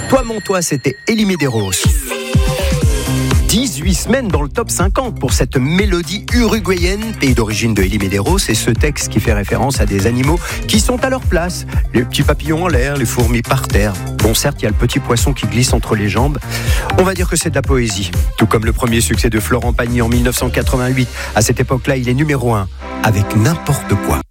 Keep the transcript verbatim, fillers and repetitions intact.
Toi mon toi, c'était Elie Medeiros. dix-huit semaines dans le top cinquante pour cette mélodie uruguayenne, pays d'origine de Elie Medeiros, et ce texte qui fait référence à des animaux qui sont à leur place. Les petits papillons en l'air, les fourmis par terre. Bon, certes, il y a le petit poisson qui glisse entre les jambes. On va dire que c'est de la poésie. Tout comme le premier succès de Florent Pagny en dix-neuf cent quatre-vingt-huit. À cette époque-là, il est numéro un avec n'importe quoi.